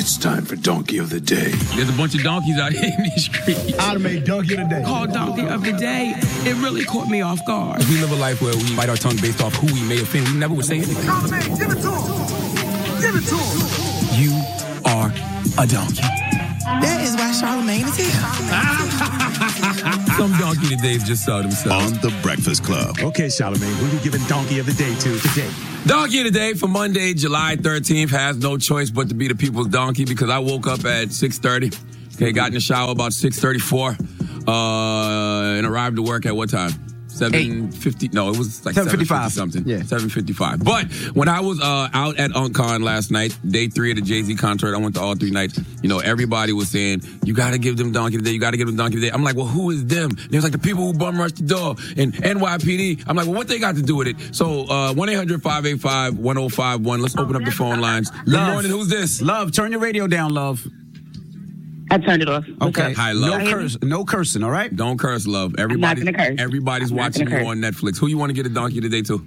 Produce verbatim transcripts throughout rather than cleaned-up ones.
It's time for Donkey of the Day. There's a bunch of donkeys out here in these streets. I'd have made Donkey of the Day. Called Donkey of the Day. It really caught me off guard. We live a life where we bite our tongue based off who we may offend. We never would say anything. Charlamagne, give it to him. Give it to him. You are a donkey. That is why Charlamagne is here. Some donkey today just saw themselves. On The Breakfast Club. Okay, Charlamagne, who you giving Donkey of the Day to today? Donkey of the Day for Monday, July thirteenth has no choice but to be the people's donkey because I woke up at six thirty. Okay, got in the shower about six thirty-four uh, and arrived to work at what time? seven fifty. No, it was like seven fifty something. Yeah. seven fifty-five. But when I was uh, out at UntCon last night, day three of the Jay-Z concert, I went to all three nights. You know, everybody was saying, you got to give them Donkey today. You got to give them Donkey today. I'm like, well, who is them? And it was like the people who bum rushed the door and N Y P D. I'm like, well, what they got to do with it? So uh, one eight hundred five eight five one oh five one. Let's open up the phone lines. Good Love. morning. Who's this? Love, turn your radio down, Love. I turned it off. Okay. Hi, Love. No, curse, no cursing, all right? Don't curse, Love. Everybody, gonna curse. Everybody's I'm not watching gonna you curse. on Netflix. Who you want to get a Donkey today to?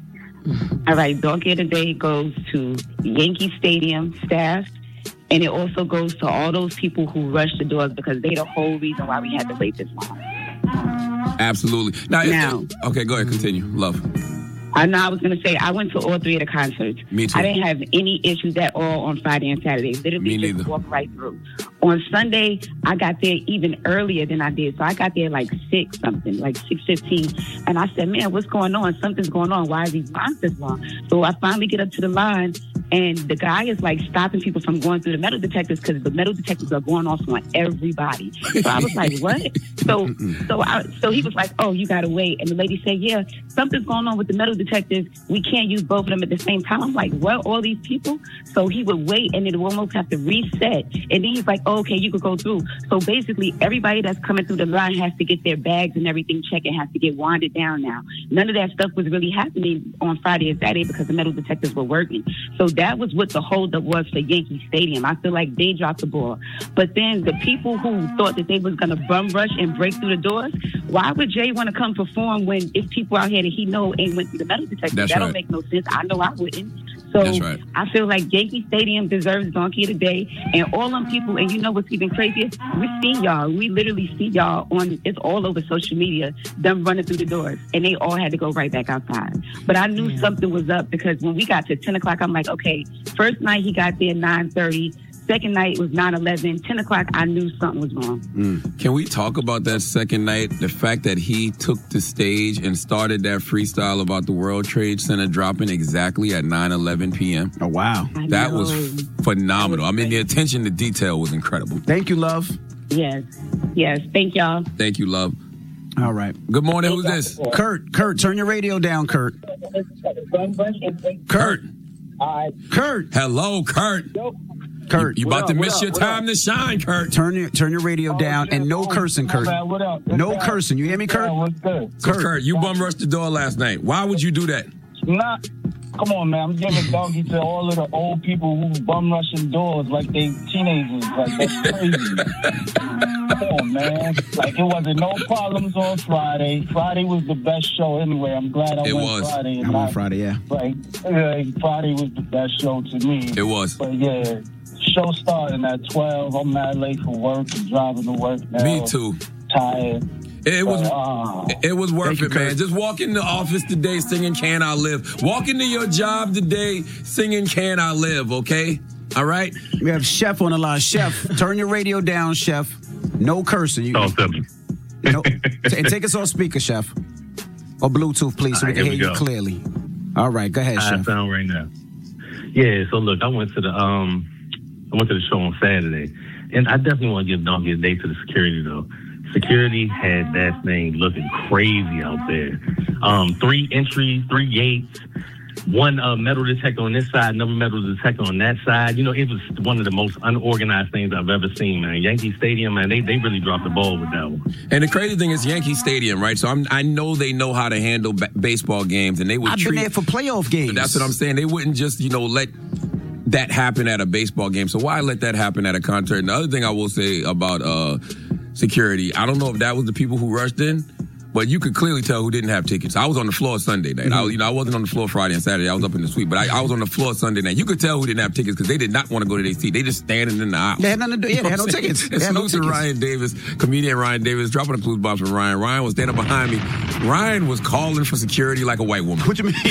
All right, Donkey of the Day goes to Yankee Stadium staff, and it also goes to all those people who rushed the doors because they're the whole reason why we had to wait this long. Absolutely. Now, Now. okay, go ahead, continue. Love. I know I was going to say, I went to all three of the concerts. Me too. I didn't have any issues at all on Friday and Saturday. Literally Me just neither. walked right through. On Sunday, I got there even earlier than I did. So I got there like six something, like six fifteen. And I said, man, what's going on? Something's going on. Why is these lines this long? So I finally get up to the line, and the guy is like stopping people from going through the metal detectors because the metal detectors are going off on everybody. So I was like, what? So so I, so he was like, oh, you got to wait. And the lady said, yeah, something's going on with the metal detectors. We can't use both of them at the same time. I'm like, what? All these people? So he would wait, and it would almost have to reset. And then he's like, oh, okay, you could go through. So basically, everybody that's coming through the line has to get their bags and everything checked and has to get winded down now. None of that stuff was really happening on Friday and Saturday because the metal detectors were working. So that was what the holdup was for Yankee Stadium. I feel like they dropped the ball. But then the people who thought that they was going to bum rush and break through the doors, why would Jay want to come perform when it's people out here that he know ain't went through the metal detectors? That's that right. don't make no sense. I know I wouldn't. So That's right. I feel like Yankee Stadium deserves Donkey of the Day. And all them people, and you know what's even crazier? We see y'all. We literally see y'all on, it's all over social media, them running through the doors. And they all had to go right back outside. But I knew something was up because when we got to ten o'clock, I'm like, okay, first night he got there nine thirty. Second night was nine eleven. ten o'clock, I knew something was wrong. Mm. Can we talk about that second night? The fact that he took the stage and started that freestyle about the World Trade Center dropping exactly at nine eleven p.m. Oh, wow. I That know. was phenomenal. I mean, the attention to detail was incredible. Thank you, Love. Yes. Yes. Thank y'all. Thank you, Love. All right. Good morning. Who's this? Kurt, Kurt, turn your radio down, Kurt. Kurt. Kurt. Hello, Kurt. Kurt. You about up, to what miss up, your what time to shine, Kurt. Turn your turn your radio down and no cursing, Kurt. Man, what up? No cursing. You hear me, Kurt? What's good? So, Kurt, you bum rushed the door last night. Why would you do that? Nah, come on, man. I'm giving Donkey to all of the old people who bum rushing doors like they teenagers. Like, that's crazy. Come on, man. Like, it wasn't no problems on Friday. Friday was the best show anyway. I'm glad I It went was. Friday. and I'm on not- Friday, yeah. Like, uh, Friday was the best show to me. It was. But, yeah, show starting at twelve. I'm mad late for work and driving to work now. Me too. Tired. It was Uh, it was worth you, it, man. Kurt. Just walk in the office today singing Can I Live. Walk into your job today singing Can I Live, okay? All right? We have Chef on the line. Chef, turn your radio down, Chef. No cursing. You, Oh, seven. no, t- and take us off speaker, Chef. Or Bluetooth, please, so we All right, can here hear we you go. clearly. All right, go ahead, I Chef. sound right now. Yeah, so look, I went to the um I went to the show on Saturday. And I definitely want to give Donkey a day to the security though. Security had that thing looking crazy out there. Um, three entries, three gates, one uh, metal detector on this side, another metal detector on that side. You know, it was one of the most unorganized things I've ever seen, man. Yankee Stadium, man, they, they really dropped the ball with that one. And the crazy thing is Yankee Stadium, right? So I'm, I know they know how to handle ba- baseball games, and they would I've treat. been there for playoff games. That's what I'm saying. They wouldn't just, you know, let that happen at a baseball game. So why let that happen at a concert? And the other thing I will say about uh, security, I don't know if that was the people who rushed in, But you could clearly tell who didn't have tickets. I was on the floor Sunday night. Mm-hmm. I was, you know, I wasn't on the floor Friday and Saturday. I was up in the suite, but I, I was on the floor Sunday night. You could tell who didn't have tickets because they did not want to go to their seat. They just standing in the aisle. They had nothing to do. Yeah, they had no tickets. They And had no salute to tickets. Ryan Davis, comedian Ryan Davis, dropping a clues box for Ryan. Ryan was standing behind me. Ryan was calling for security like a white woman. What you mean?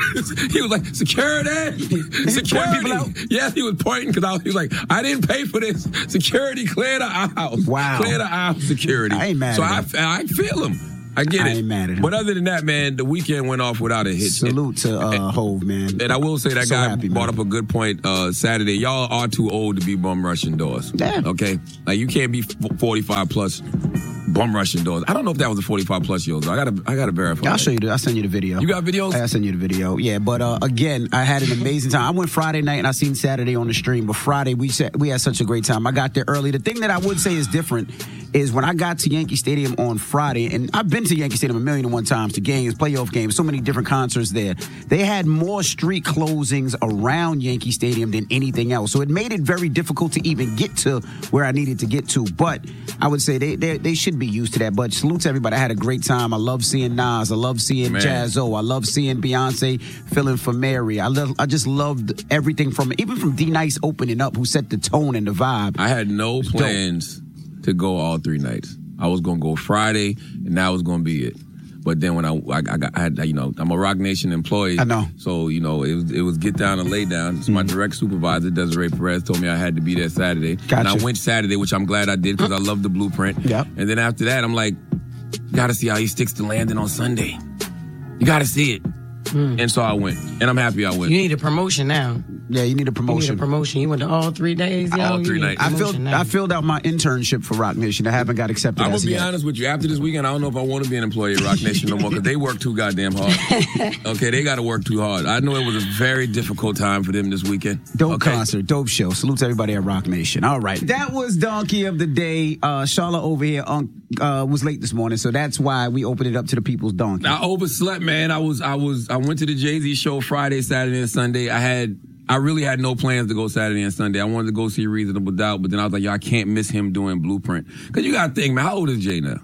He was like, security, security. people out? Yes, he was pointing because I was, he was like, I didn't pay for this. Security, clear the aisle. Wow. Clear the aisle, security. I ain't mad so at I, I feel him. I get I it. ain't mad at him. But other than that, man, the weekend went off without a hitch. Salute to uh, Hove, man. And I will say that So guy happy, brought man. up a good point uh, Saturday. Y'all are too old to be bum rushing doors. Yeah. Okay? Like, you can't be forty-five plus bum rushing doors. I don't know if that was a forty-five plus year old. I gotta, I gotta verify. I'll that. show you. The, I'll send you the video. You got videos? I'll send you the video. Yeah, but uh, again, I had an amazing time. I went Friday night and I seen Saturday on the stream. But Friday we said we had such a great time. I got there early. The thing that I would say is different is when I got to Yankee Stadium on Friday, and I've been to Yankee Stadium a million and one times to games, playoff games, so many different concerts there. They had more street closings around Yankee Stadium than anything else. So it made it very difficult to even get to where I needed to get to. But I would say they they, they should be used to that. But salute to everybody. I had a great time. I love seeing Nas. I love seeing Man. Jazzo. I love seeing Beyonce filling for Mary. I love, I just loved everything from even from D Nice opening up, who set the tone and the vibe. I had no plans to go all three nights. I was going to go Friday, and that was going to be it. But then when I, I, I got, I had, you know, I'm a Rock Nation employee. I know. So, you know, it was, it was get down and lay down. So my direct supervisor, Desiree Perez, told me I had to be there Saturday. Gotcha. And I went Saturday, which I'm glad I did because I love the blueprint. Yep. And then after that, I'm like, got to see how he sticks to landing on Sunday. You got to see it. And so I went. And I'm happy I went. You need a promotion now. Yeah, you need a You need a promotion. promotion. You went to all three days, yo. All You three need a nights. I promotion filled now. I filled out my internship for Rock Nation. I haven't got accepted I'm as gonna be yet. honest with you. After this weekend, I don't know if I want to be an employee at Rock Nation no more because they work too goddamn hard. Okay, they got to work too hard. I know it was a very difficult time for them this weekend. Dope okay? concert, dope show. Salute to everybody at Rock Nation. All right. That was Donkey of the Day. Uh, Charlotte over here um, uh, was late this morning, so that's why we opened it up to the people's donkey. I overslept, man. I was, I was, I went to the Jay-Z show Friday, Saturday, and Sunday. I had, I really had no plans to go Saturday and Sunday. I wanted to go see Reasonable Doubt, but then I was like, yo, I can't miss him doing Blueprint. Because you got to think, man, how old is Jay now?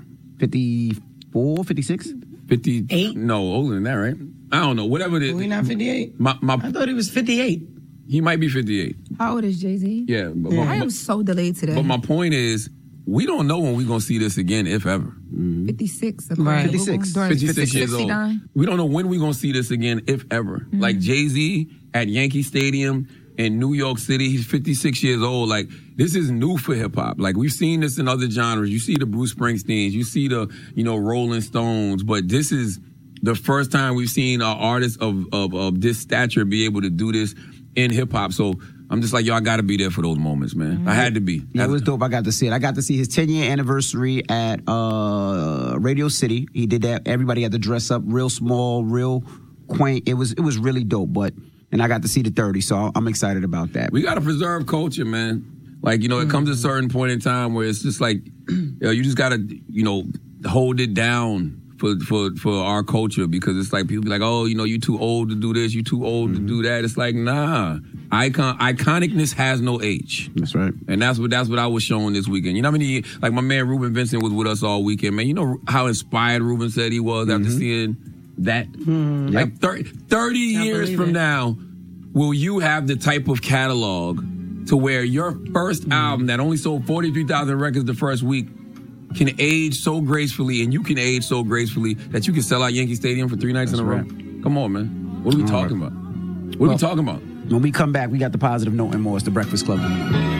fifty-four, fifty-six? fifty-eight? No, older than that, right? I don't know. Whatever it is. We not fifty-eight? My, my, I thought he was fifty-eight. he might be fifty-eight. How old is Jay-Z? Yeah. But, I but, am so delayed today. but my point is, we don't know when we're going to see this again, if ever. fifty-six. Right. fifty-six. During fifty-six years old. sixty-nine. We don't know when we're going to see this again, if ever. Mm-hmm. Like Jay-Z at Yankee Stadium in New York City, he's fifty-six years old. Like, this is new for hip-hop. Like, we've seen this in other genres. You see the Bruce Springsteens, you see the, you know, Rolling Stones, but this is the first time we've seen an artist of, of, of this stature be able to do this in hip-hop. So I'm just like, yo, I got to be there for those moments, man. Mm-hmm. I had to be. Yeah, it was dope. I got to see it. I got to see his ten-year anniversary at uh, Radio City. He did that. Everybody had to dress up real small, real quaint. It was it was really dope. But and I got to see the thirty, so I'm excited about that. We got to preserve culture, man. Like, you know, it comes to a certain point in time where it's just like, you know, you just got to, you know, hold it down for, for, for our culture, because it's like people be like, oh, you know, you too old to do this, you too old mm-hmm. to do that. It's like, nah. Icon iconicness has no age. That's right. And that's what that's what I was showing this weekend. You know how many, like my man Ruben Vincent was with us all weekend, man. You know how inspired Ruben said he was mm-hmm. after seeing that? Mm-hmm. Like yep. thirty, thirty years from it. Now, will you have the type of catalog to where your first mm-hmm. album that only sold forty-three thousand records the first week can age so gracefully, and you can age so gracefully that you can sell out Yankee Stadium for three nights That's in a row? Right. Come on, man. What are we All talking right. about? What well, are we talking about? When we come back, we got the positive note and more. It's the Breakfast Club.